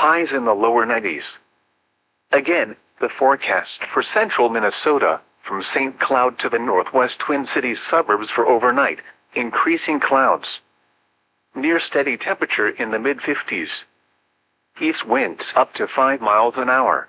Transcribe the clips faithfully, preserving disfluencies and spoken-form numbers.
highs in the lower nineties. Again, the forecast for central Minnesota, from Saint Cloud to the northwest Twin Cities suburbs for overnight, increasing clouds. Near steady temperature in the mid fifties. East winds up to five miles an hour.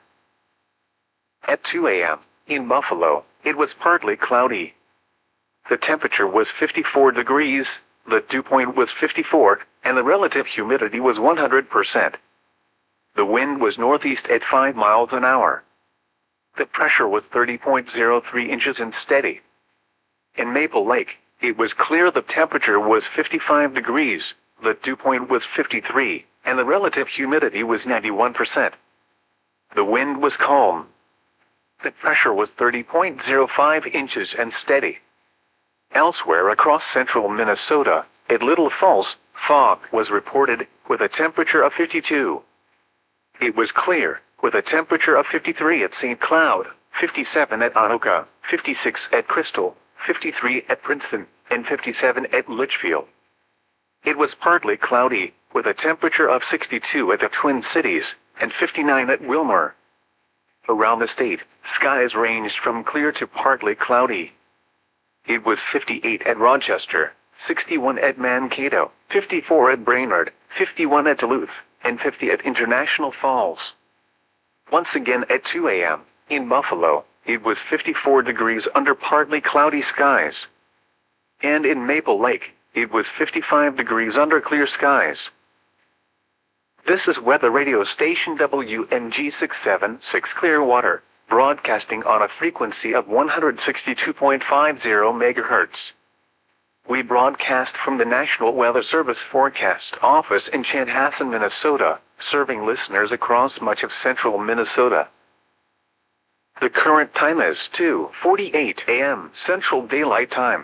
At two A M, in Buffalo, it was partly cloudy. The temperature was fifty-four degrees, the dew point was fifty-four, and the relative humidity was one hundred percent. The wind was northeast at five miles an hour. The pressure was thirty point zero three inches and steady. In Maple Lake, it was clear the temperature was fifty-five degrees, the dew point was fifty-three, and the relative humidity was ninety-one percent. The wind was calm. The pressure was thirty point zero five inches and steady. Elsewhere across central Minnesota, at Little Falls, fog was reported, with a temperature of fifty-two. It was clear, with a temperature of fifty-three at Saint Cloud, fifty-seven at Anoka, fifty-six at Crystal, fifty-three at Princeton, and fifty-seven at Litchfield. It was partly cloudy, with a temperature of sixty-two at the Twin Cities, and fifty-nine at Wilmer. Around the state, skies ranged from clear to partly cloudy. It was fifty-eight at Rochester, sixty-one at Mankato, fifty-four at Brainerd, fifty-one at Duluth, and fifty at International Falls. Once again at two A M, in Buffalo, it was fifty-four degrees under partly cloudy skies. And in Maple Lake, it was fifty-five degrees under clear skies. This is weather radio station W N G six seven six Clearwater, broadcasting on a frequency of one hundred sixty-two point five zero megahertz. We broadcast from the National Weather Service Forecast Office in Chanhassen, Minnesota, serving listeners across much of central Minnesota. The current time is two forty-eight A M Central Daylight Time.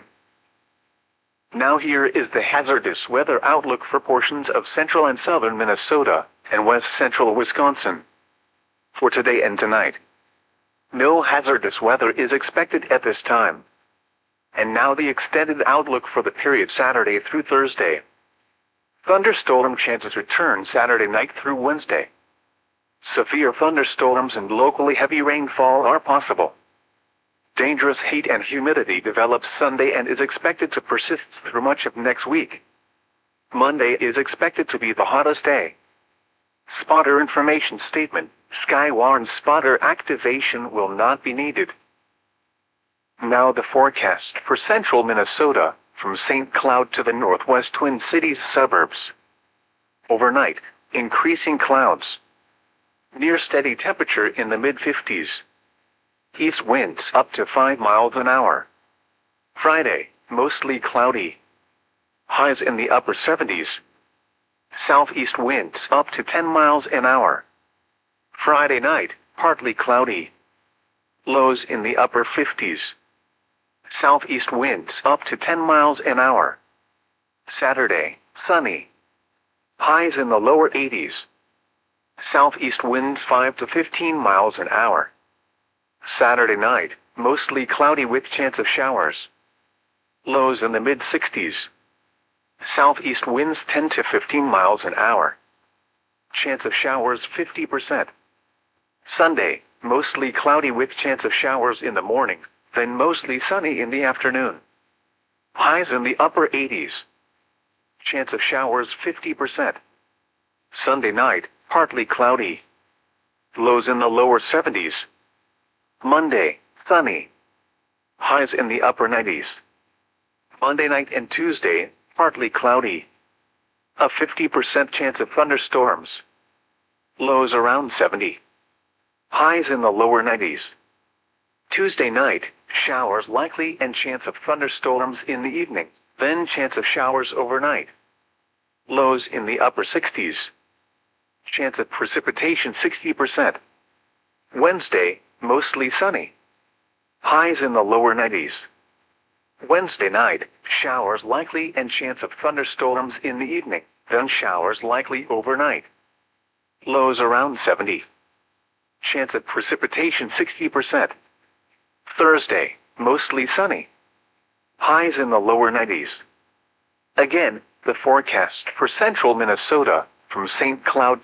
Now here is the hazardous weather outlook for portions of central and southern Minnesota, and west central Wisconsin. For today and tonight, no hazardous weather is expected at this time. And now the extended outlook for the period Saturday through Thursday. Thunderstorm chances return Saturday night through Wednesday. Severe thunderstorms and locally heavy rainfall are possible. Dangerous heat and humidity develops Sunday and is expected to persist through much of next week. Monday is expected to be the hottest day. Spotter information statement: Skywarn spotter activation will not be needed. Now the forecast for central Minnesota, from Saint Cloud to the northwest Twin Cities suburbs. Overnight, increasing clouds. Near steady temperature in the mid fifties. East winds up to five miles an hour. Friday, mostly cloudy. Highs in the upper seventies. Southeast winds up to ten miles an hour. Friday night, partly cloudy. Lows in the upper fifties. Southeast winds up to ten miles an hour. Saturday, sunny. Highs in the lower eighties. Southeast winds five to fifteen miles an hour. Saturday night, mostly cloudy with chance of showers. Lows in the mid sixties. Southeast winds ten to fifteen miles an hour. Chance of showers fifty percent. Sunday, mostly cloudy with chance of showers in the morning, then mostly sunny in the afternoon. Highs in the upper eighties. Chance of showers fifty percent. Sunday night, partly cloudy. Lows in the lower seventies. Monday, sunny. Highs in the upper nineties. Monday night and Tuesday, partly cloudy. A fifty percent chance of thunderstorms. Lows around seventy. Highs in the lower nineties. Tuesday night, showers likely and chance of thunderstorms in the evening, then chance of showers overnight. Lows in the upper sixties. Chance of precipitation sixty percent. Wednesday, mostly sunny. Highs in the lower nineties. Wednesday night, showers likely and chance of thunderstorms in the evening, then showers likely overnight. Lows around seventy. Chance of precipitation sixty percent. Thursday, mostly sunny. Highs in the lower nineties. Again, the forecast for central Minnesota, from Saint Cloud